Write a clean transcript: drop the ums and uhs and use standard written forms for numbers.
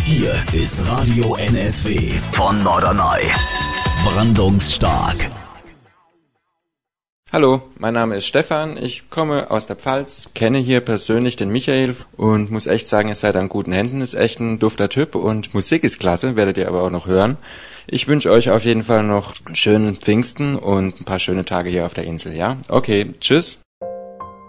Hier ist Radio NSW von Norderney. Brandungsstark. Hallo, mein Name ist Stefan, ich komme aus der Pfalz, kenne hier persönlich den Michael und muss echt sagen, ihr seid an guten Händen, ist echt ein dufter Typ und Musik ist klasse, werdet ihr aber auch noch hören. Ich wünsche euch auf jeden Fall noch einen schönen Pfingsten und ein paar schöne Tage hier auf der Insel, ja? Okay, tschüss.